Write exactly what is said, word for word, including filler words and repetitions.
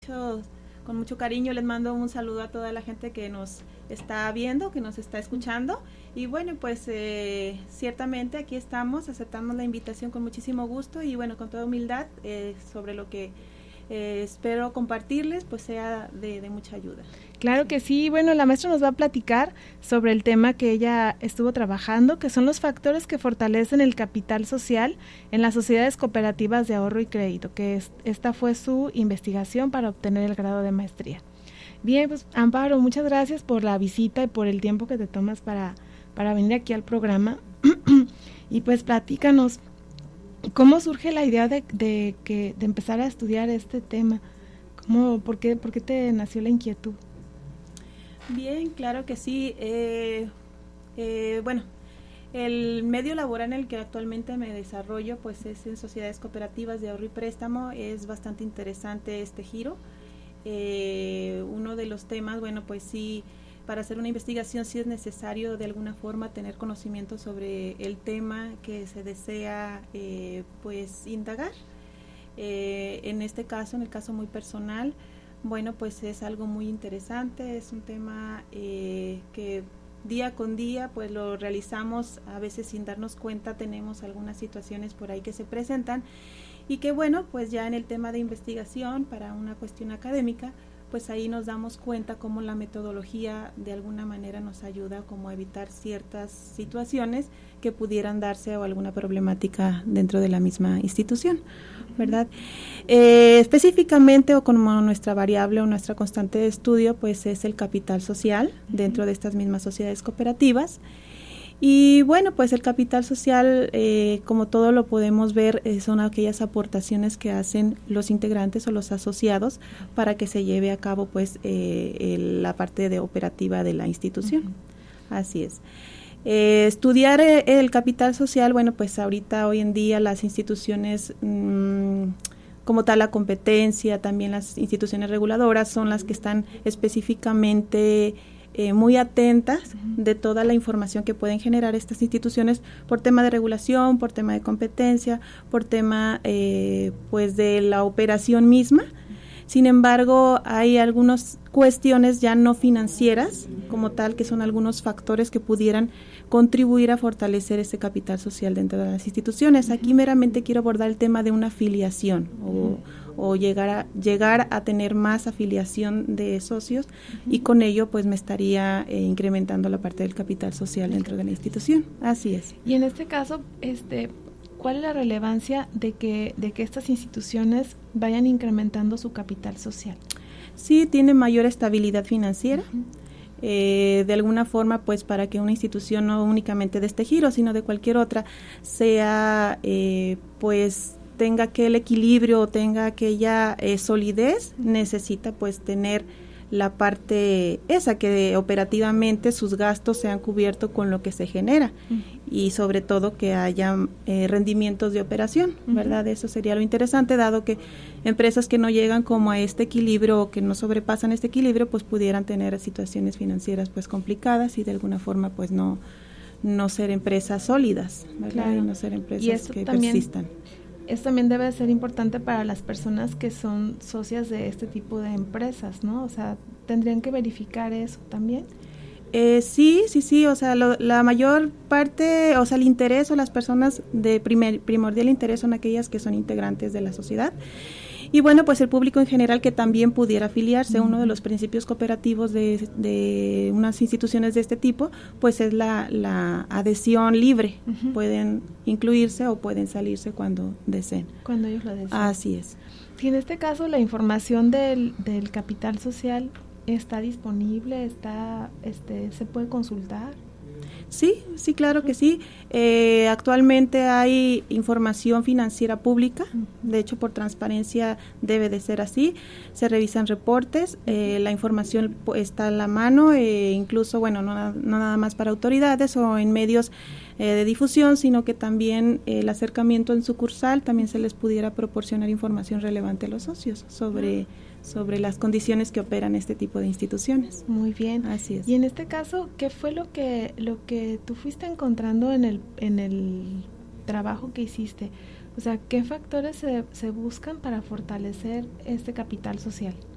mucho, con mucho cariño les mando un saludo a toda la gente que nos está viendo, que nos está escuchando. Y bueno, pues eh, ciertamente aquí estamos, aceptamos la invitación con muchísimo gusto y bueno, con toda humildad eh, sobre lo que eh, espero compartirles, pues sea de, de mucha ayuda. Claro que sí. Bueno, la maestra nos va a platicar sobre el tema que ella estuvo trabajando, que son los factores que fortalecen el capital social en las sociedades cooperativas de ahorro y crédito, que es, esta fue su investigación para obtener el grado de maestría. Bien, pues Amparo, muchas gracias por la visita y por el tiempo que te tomas para, para venir aquí al programa. Y pues platícanos, ¿cómo surge la idea de, de, que, de empezar a estudiar este tema? ¿Cómo, por qué, por qué te nació la inquietud? Bien, claro que sí. Eh, eh, bueno, el medio laboral en el que actualmente me desarrollo pues es en sociedades cooperativas de ahorro y préstamo. Es bastante interesante este giro. Eh, uno de los temas, bueno, pues sí, para hacer una investigación sí es necesario de alguna forma tener conocimiento sobre el tema que se desea eh, pues indagar. Eh, en este caso, en el caso muy personal, bueno, pues es algo muy interesante, es un tema eh, que día con día pues lo realizamos, a veces sin darnos cuenta tenemos algunas situaciones por ahí que se presentan y que bueno, pues ya en el tema de investigación para una cuestión académica, pues ahí nos damos cuenta cómo la metodología de alguna manera nos ayuda como a evitar ciertas situaciones que pudieran darse o alguna problemática dentro de la misma institución, ¿verdad? Eh, específicamente o como nuestra variable o nuestra constante de estudio, pues es el capital social dentro de estas mismas sociedades cooperativas. Y bueno, pues el capital social, eh, como todo lo podemos ver, eh, son aquellas aportaciones que hacen los integrantes o los asociados para que se lleve a cabo pues eh, el, la parte de operativa de la institución. Uh-huh. Así es. Eh, estudiar eh, el capital social, bueno, pues ahorita hoy en día las instituciones mmm, como tal la competencia, también las instituciones reguladoras son las que están específicamente Eh, muy atentas uh-huh. de toda la información que pueden generar estas instituciones por tema de regulación, por tema de competencia, por tema eh, pues de la operación misma. Sin embargo, hay algunas cuestiones ya no financieras como tal, que son algunos factores que pudieran contribuir a fortalecer ese capital social dentro de las instituciones. Aquí meramente quiero abordar el tema de una afiliación o, o llegar a llegar a tener más afiliación de socios uh-huh. y con ello pues me estaría eh, incrementando la parte del capital social dentro de la institución. Así es. Y en este caso, este ¿cuál es la relevancia de que de que estas instituciones vayan incrementando su capital social? Sí, tiene mayor estabilidad financiera. Uh-huh. Eh, de alguna forma, pues para que una institución no únicamente de este giro, sino de cualquier otra, sea, eh, pues tenga aquel equilibrio o tenga aquella eh, solidez, necesita pues tener la parte esa, que operativamente sus gastos sean cubiertos con lo que se genera uh-huh. y sobre todo que haya eh, rendimientos de operación, uh-huh. ¿verdad? Eso sería lo interesante, dado que empresas que no llegan como a este equilibrio o que no sobrepasan este equilibrio, pues pudieran tener situaciones financieras pues complicadas y de alguna forma pues no, no ser empresas sólidas, ¿verdad? Claro. Y no ser empresas que también persistan. Esto también debe ser importante para las personas que son socias de este tipo de empresas, ¿no? O sea, ¿tendrían que verificar eso también? Eh, sí, sí, sí, o sea, lo, la mayor parte, o sea, el interés o las personas de primer, primordial interés son aquellas que son integrantes de la sociedad. Y bueno, pues el público en general que también pudiera afiliarse. Uh-huh. Uno de los principios cooperativos de, de unas instituciones de este tipo, pues es la, la adhesión libre. Uh-huh. Pueden incluirse o pueden salirse cuando deseen. Cuando ellos lo deseen. Así es. Si en este caso la información del, del capital social está disponible, está, este, se puede consultar. Sí, sí, claro que sí. Eh, actualmente hay información financiera pública, de hecho por transparencia debe de ser así. Se revisan reportes, eh, la información está a la mano, eh, incluso, bueno, no, no nada más para autoridades o en medios eh, de difusión, sino que también eh, el acercamiento en sucursal también se les pudiera proporcionar información relevante a los socios sobre sobre las condiciones que operan este tipo de instituciones. Muy bien. Así es. Y en este caso, ¿qué fue lo que lo que tú fuiste encontrando en el en el trabajo que hiciste? O sea, ¿qué factores se, se buscan para fortalecer este capital social?